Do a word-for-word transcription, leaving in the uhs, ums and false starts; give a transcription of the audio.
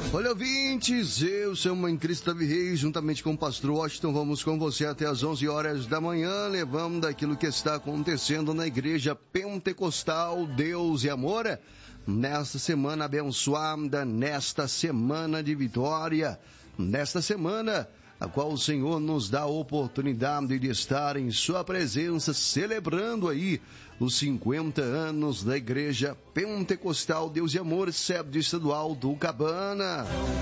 Olha, ouvintes, eu sou Mãe Cristo Davi Reis, juntamente com o pastor Washington, vamos com você até às onze horas da manhã, levando daquilo que está acontecendo na Igreja Pentecostal Deus e Amor, nesta semana abençoada, nesta semana de vitória, nesta semana a qual o Senhor nos dá a oportunidade de estar em sua presença, celebrando aí os cinquenta anos da Igreja Pentecostal Deus e Amor, sede estadual do Cabana.